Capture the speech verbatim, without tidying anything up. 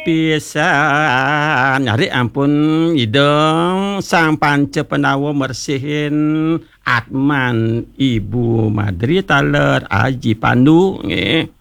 pisan nyari ampun ideng sang panca penawa mersihin Atman Ibu Madri taler Aji Pandu nggih.